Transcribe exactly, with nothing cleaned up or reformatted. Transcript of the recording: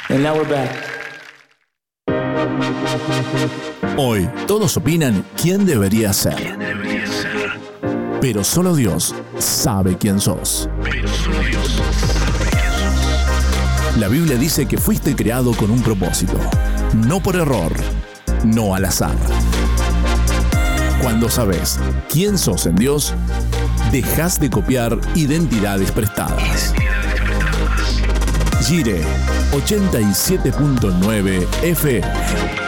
And now we're back. Hoy todos opinan quién debería ser. ¿Quién debería ser? Pero solo Dios sabe quién sos. Pero solo Dios sabe quién sos. La Biblia dice que fuiste creado con un propósito, no por error, no al azar. Cuando sabes quién sos en Dios, dejas de copiar identidades prestadas. Gire ochenta y siete punto nueve F M.